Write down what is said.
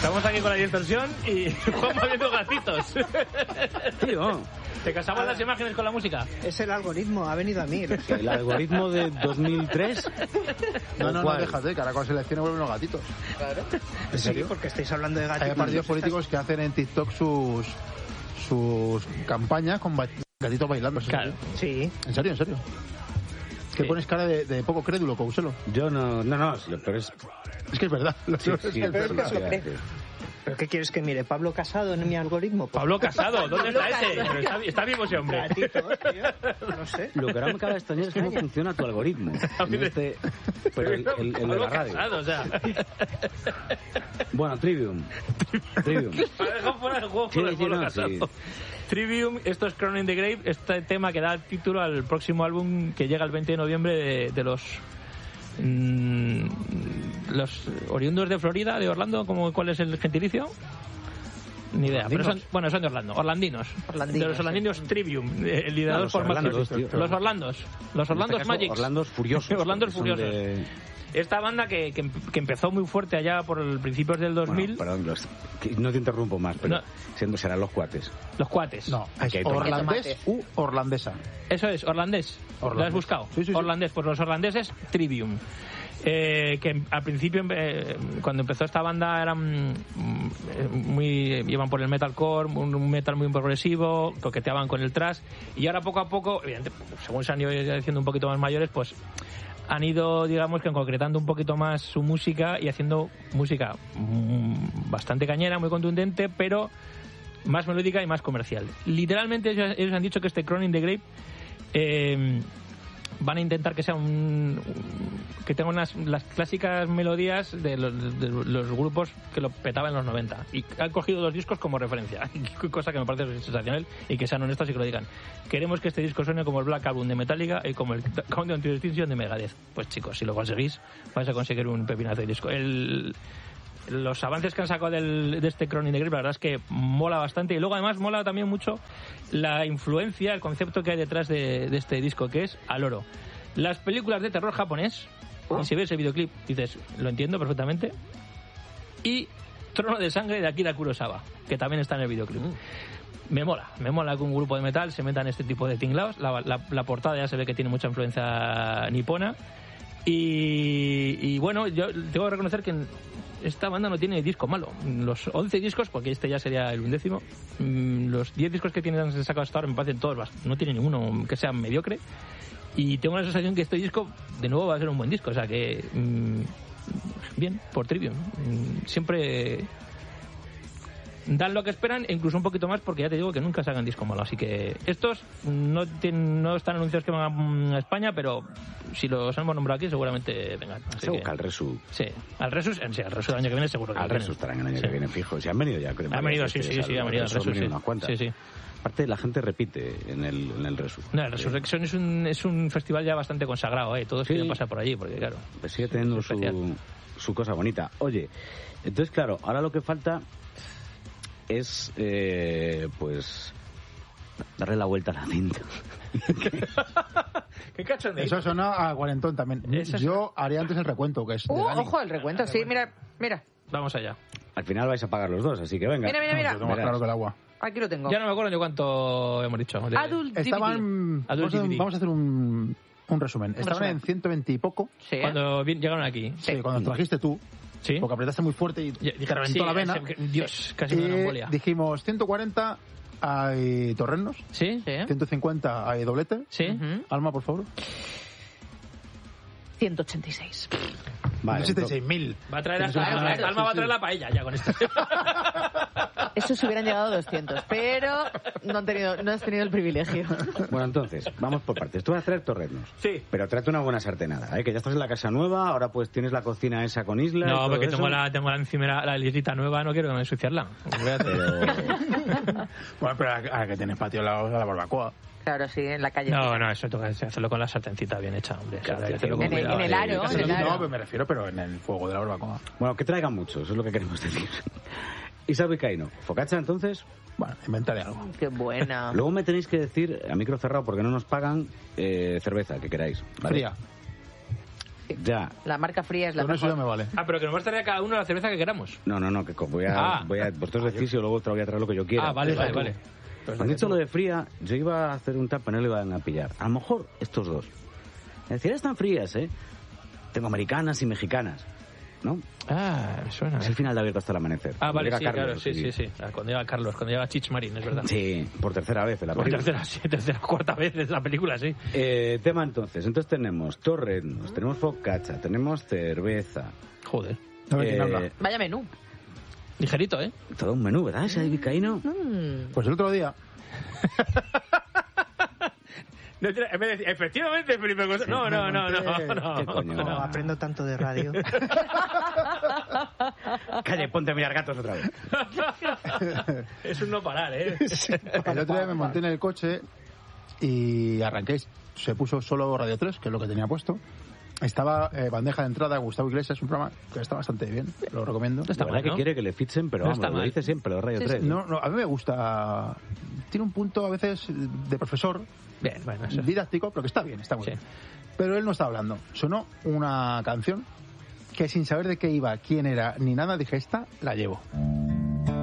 Estamos aquí con la distorsión y Juan moviendo gatitos. Tío. ¿Te casamos las imágenes con la música? Es el algoritmo, ha venido a mí. ¿El algoritmo de 2003? No, déjate, que ahora con selecciones vuelven los gatitos. Claro. ¿En serio? Sí, porque estáis hablando de gatitos. Hay partidos políticos que hacen en TikTok sus campañas con gatitos bailando. Claro. Sí. ¿En serio? Es que pones cara de poco crédulo, Couselo. Yo no, pero es... Es que es verdad. Sí, Pero es que se lo cree. ¿Pero qué quieres que mire? ¿Pablo Casado en mi algoritmo? Pablo Casado, ¿dónde está ese? Pero está vivo ese hombre. Gatito, tío. No sé. Lo que ahora me acaba de extrañar es cómo funciona tu algoritmo. Pero el de la radio. Casado, o sea. Bueno, Trivium. Deja fuera el juego con el Pablo Casado. Sí. Trivium, esto es Crown in the Grave, este tema que da el título al próximo álbum que llega el 20 de noviembre de los oriundos de Florida, de Orlando. ¿Cuál es el gentilicio? Ni idea, pero son de Orlando, orlandinos. De los orlandinos, sí. Trivium, liderados por los Orlandos Magic. Orlandos Furiosos. Orlandos Furiosos. Esta banda que empezó muy fuerte allá por el principios del 2000... Bueno, perdón, no te interrumpo más, pero serán los Cuates. Los Cuates. No, es orlandés u orlandesa. Eso es, orlandés. ¿Lo has buscado? Sí. Orlandés, pues los orlandeses, Trivium. Que al principio, cuando empezó esta banda, iban por el metalcore, un metal muy progresivo, coqueteaban con el thrash, y ahora poco a poco, evidentemente, según se han ido haciendo un poquito más mayores, pues han ido, digamos, que concretando un poquito más su música y haciendo música bastante cañera, muy contundente, pero más melódica y más comercial. Literalmente ellos han dicho que este Crown in the Grave van a intentar que sea que tenga las clásicas melodías de los grupos que lo petaban en los 90, y han cogido 2 discos como referencia, cosa que me parece sensacional, y que sean honestos y que lo digan. Queremos que este disco suene como el Black Album de Metallica y como el Countdown to Extinction de Megadeth. Pues chicos, si lo conseguís vais a conseguir un pepinazo de disco. Los avances que han sacado de este Crown in the Grave, la verdad es que mola bastante, y luego además mola también mucho la influencia, el concepto que hay detrás de este disco, que es al oro. Las películas de terror japonés, y si ves el videoclip dices, lo entiendo perfectamente, y Trono de Sangre de Akira Kurosawa, que también está en el videoclip. Me mola que un grupo de metal se meta en este tipo de tinglaos. La portada ya se ve que tiene mucha influencia nipona, y bueno, yo tengo que reconocer que esta banda no tiene disco malo. Los 11 discos, porque este ya sería el 11º, los 10 discos que tienen sacado hasta ahora me parecen todos, no tiene ninguno que sea mediocre, y tengo la sensación que este disco de nuevo va a ser un buen disco, o sea que bien, por Trivium. Siempre dan lo que esperan, e incluso un poquito más, porque ya te digo que nunca sacan disco malo. Así que estos no están anunciados que van a España, pero si los hemos nombrado aquí seguramente vengan. Al Resu. Sí, al Resu del año que viene seguro que al Resu estarán el año que viene, fijo. Si han venido ya. Han venido, sí, han venido al Resu, sí. Unas cuantas. Sí. Aparte, la gente repite en el Resu. No, el Resurrection es un festival ya bastante consagrado, todos quieren pasar por allí, porque claro, pues sigue teniendo su cosa bonita. Oye, entonces claro, ahora lo que falta es pues darle la vuelta a la cinta. ¿Qué cachondeo? Eso suena a cuarentón también. Yo haría antes el recuento, que es de Dani. Ojo, el recuento, sí, mira. Vamos allá. Al final vais a pagar los dos, así que venga. Mira. Yo tengo más claro que el agua. Aquí lo tengo. Ya no me acuerdo yo cuánto hemos dicho. Adult DVD. Vamos a hacer un resumen. Estaban en 120 y poco. Sí. Cuando llegaron aquí. Sí, cuando nos trajiste tú. Sí. Porque apretaste muy fuerte y te reventó la vena. Dios, casi me da una embolia. Dijimos 140 hay torrenos. Sí. 150 hay doblete. Sí. Alma, por favor. 186. Vale, 186.000. Va a traer Alma va a traer la paella ya con esto. Esos hubieran llegado a 200, pero no has tenido el privilegio. Bueno, entonces, vamos por partes. Tú vas a traer torrenos. Sí. Pero tráete una buena sartenada, que ya estás en la casa nueva, ahora pues tienes la cocina esa con isla. No, porque tengo la encimera, la islita nueva, no quiero que me ensuciarla. Bueno, pero ahora que tienes patio a la barbacoa. Claro, sí, en la calle. No, eso toca hacerlo con la sartencita bien hecha, hombre. Claro, en el aro. No, pero me refiero, pero en el fuego de la barbacoa. Bueno, que traigan mucho, eso es lo que queremos decir. Isa Vizcaíno, ¿focaccia entonces? Bueno, inventaré algo. Qué buena. Luego me tenéis que decir, a micro cerrado, porque no nos pagan, cerveza, que queráis. ¿Vale? Ya. La marca fría es la Con eso ya mejor. me vale. Ah, pero que nos va a traer a cada uno la cerveza que queramos. No, que voy a vosotros decís y luego te voy a traer lo que yo quiera. Ah, vale. Han dicho lo de fría, yo iba a hacer un tap, pero no lo iban a pillar. A lo mejor estos dos. Es decir, están frías, ¿eh? Tengo americanas y mexicanas, ¿no? Ah, me suena. Es el final de Abierto hasta el amanecer. Ah, Cuando vale, llega sí, Carlos, claro, sí. Cuando llega Carlos, cuando llega Chich Marín, es verdad. Sí, por tercera vez en la Por película. tercera, cuarta vez en la película, sí. Tema entonces tenemos torreznos, tenemos focaccia, tenemos cerveza. Joder. A ver quién habla. Vaya menú. Ligerito, ¿eh? Todo un menú, ¿verdad? Ese vizcaíno. Pues el otro día, Efectivamente, Felipe González. No. ¿Qué coño? No, aprendo tanto de radio. Calle, ponte a mirar gatos otra vez. Es un no parar, ¿eh? el otro día me monté en el coche y arranqué. Se puso solo Radio 3, que es lo que tenía puesto. Estaba Bandeja de Entrada, Gustavo Iglesias, un programa que está bastante bien, lo recomiendo. Está La verdad mal, ¿no? que quiere que le fichen, pero No vamos, está lo mal. dice siempre, Radio 3. No, a mí me gusta. Tiene un punto a veces de profesor, Bien, bueno, eso. didáctico, pero que está bien, está muy Sí. bien. Pero él no está hablando. Sonó una canción que sin saber de qué iba, quién era, ni nada, dije, esta la llevo.